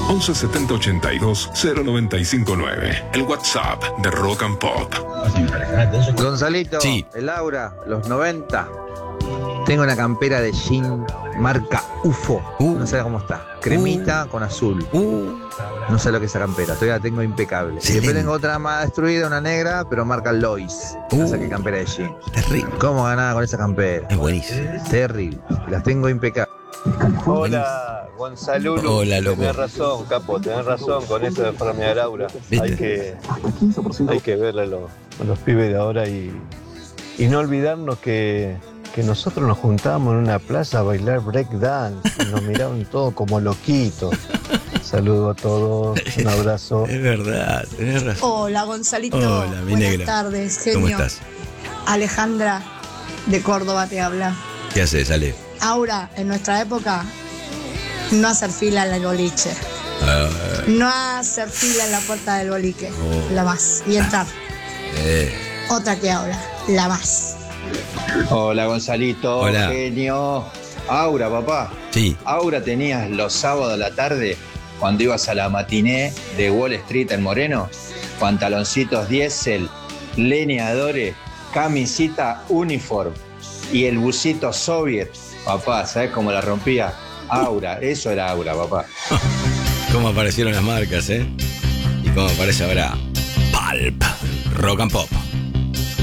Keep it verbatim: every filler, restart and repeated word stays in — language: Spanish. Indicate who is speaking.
Speaker 1: once setenta ochenta y dos cero noventa y cinco nueve. El WhatsApp de Rock and Pop.
Speaker 2: Gonzalito,
Speaker 3: Sí.
Speaker 2: el Aura, los noventa. Tengo una campera de jean marca U F O.
Speaker 3: Uh.
Speaker 2: No sé cómo está. Cremita con azul.
Speaker 3: Uh,
Speaker 2: No sé lo que es esa campera. Todavía la tengo impecable. Y
Speaker 3: Excelente.
Speaker 2: después tengo otra más destruida, una negra, pero marca Lois.
Speaker 3: Uh.
Speaker 2: No sé qué campera de jean.
Speaker 3: terrible.
Speaker 2: ¿Cómo ganaba con esa campera?
Speaker 3: Es buenísimo.
Speaker 2: Terrible. Las tengo impecables.
Speaker 4: Hola, Gonzalulu.
Speaker 3: Hola, loco.
Speaker 4: Tenés razón, capo, tenés razón con eso de enfermedad Laura.
Speaker 3: ¿Viste?
Speaker 4: Hay que, hay que verle a los, a los pibes de ahora y, y no olvidarnos que, que nosotros nos juntábamos en una plaza a bailar breakdance y nos miraban todos como loquitos. Saludo a todos, un abrazo.
Speaker 3: Es verdad, tenés razón.
Speaker 5: Hola Gonzalito,
Speaker 3: Hola, mi
Speaker 5: buenas
Speaker 3: negra.
Speaker 5: tardes, genio.
Speaker 3: ¿Cómo estás?
Speaker 5: Alejandra de Córdoba te habla.
Speaker 3: ¿Qué haces, Ale?
Speaker 5: Aura, en nuestra época, no hacer fila en el boliche,
Speaker 3: Ah,
Speaker 5: no hacer fila en la puerta del boliche,
Speaker 3: Oh.
Speaker 5: la más, y entrar.
Speaker 3: eh,
Speaker 5: Otra que ahora, la más.
Speaker 6: Hola Gonzalito,
Speaker 3: Hola.
Speaker 6: genio. Aura, papá.
Speaker 3: sí.
Speaker 6: Aura tenías los sábados a la tarde cuando ibas a la matiné de Wall Street en Moreno. Pantaloncitos diésel, leñadores, camisita uniform y el busito soviet. Papá, ¿sabes cómo la rompía? Aura, eso era Aura, papá.
Speaker 3: Cómo aparecieron las marcas, ¿eh? Y cómo aparece ahora Pulp, Rock and Pop.